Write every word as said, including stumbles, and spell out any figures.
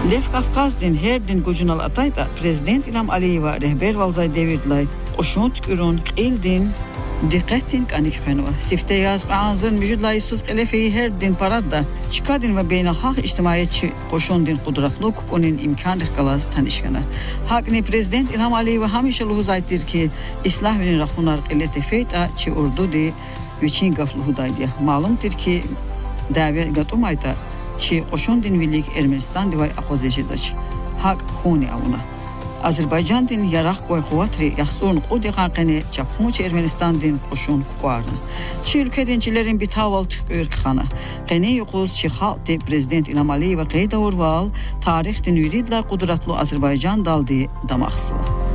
Lev Kafkazdin her din gucunal atayda Prezident İlham Aliyeva rehber valzay devirdlay qoşun tükürün qildin diqqətin qanik xanova. Sifte yaz ağzın müjudlay sus qelefeyi her din paradda çıkadin ve beynalxalq ictimaiyetçi qoşun din qudratlı kukunin imkan rixqalaz tanışqana. Hakni Prezident İlham Aliyeva hamişa luhuzaytdir ki islah verin raxunar qillete feyta çi urdu di viçin gafluhudaydiya. Malumdir ki davet gatumayta çi qoşun din villik Ermenistan divay aqozecidaç. Hak huni avuna. Azerbaycan din yaraq qoy quvatri yaxsun qudi qaqini çapxuç Ermenistan din qoşun kuqarna. Çi ülkedinçilerin bitaval tükür xana. Qeni yuquz çi xalqi Prezident İlham Aliyeva qeyda urval tarix din viridla qudratlı Azerbaycan daldi damaqsı.